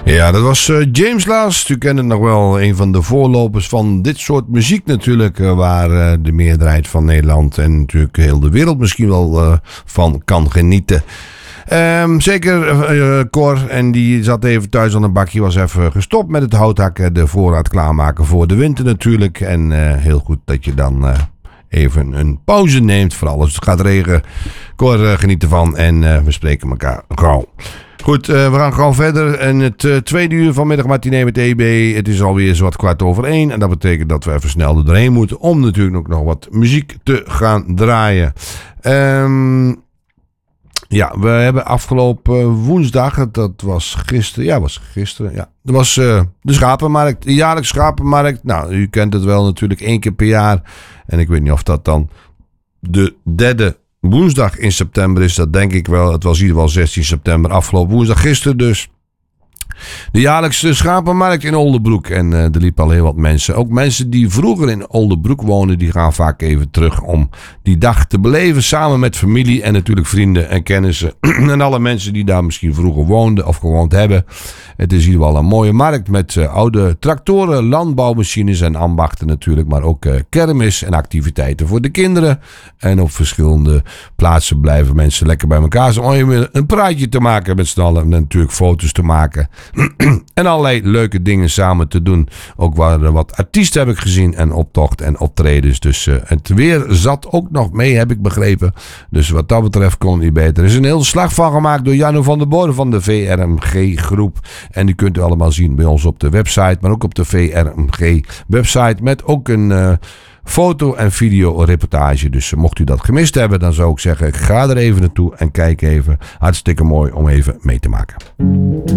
Ja, dat was James Last. U kent het nog wel, een van de voorlopers van dit soort muziek natuurlijk. Waar de meerderheid van Nederland en natuurlijk heel de wereld misschien wel van kan genieten. Zeker Cor, en die zat even thuis aan een bakje, was even gestopt met het houthakken, de voorraad klaarmaken voor de winter natuurlijk. En heel goed dat je dan even een pauze neemt, vooral als het gaat regenen. Cor, geniet ervan en we spreken elkaar gauw. Goed, we gaan gewoon verder in het tweede uur van Middagmatinee met EB. Het is alweer zowat 1:15 en dat betekent dat we even snel er doorheen moeten om natuurlijk ook nog wat muziek te gaan draaien. Ja, we hebben afgelopen woensdag, dat was gisteren, ja. Dat was de schapenmarkt, de jaarlijkse schapenmarkt. Nou, u kent het wel natuurlijk 1 keer per jaar. En ik weet niet of dat dan de derde woensdag in september is, dat denk ik wel. Het was in ieder geval 16 september, afgelopen woensdag, gisteren dus. De jaarlijkse schapenmarkt in Oldebroek. En er liepen al heel wat mensen. Ook mensen die vroeger in Oldebroek woonden, die gaan vaak even terug om die dag te beleven. Samen met familie en natuurlijk vrienden en kennissen. En alle mensen die daar misschien vroeger woonden of gewoond hebben. Het is in ieder geval een mooie markt met oude tractoren, landbouwmachines en ambachten natuurlijk. Maar ook kermis en activiteiten voor de kinderen. En op verschillende plaatsen blijven mensen lekker bij elkaar. Om even een praatje te maken met z'n allen. En natuurlijk foto's te maken. En allerlei leuke dingen samen te doen. Ook wat artiesten heb ik gezien. En optocht en optredens. Dus het weer zat ook nog mee, heb ik begrepen. Dus wat dat betreft kon het niet beter. Er is een hele slag van gemaakt door Janno van der Boren van de VRMG groep. En die kunt u allemaal zien bij ons op de website. Maar ook op de VRMG website. Met ook een foto- en videoreportage. Dus mocht u dat gemist hebben, dan zou ik zeggen, ga er even naartoe en kijk even. Hartstikke mooi om even mee te maken.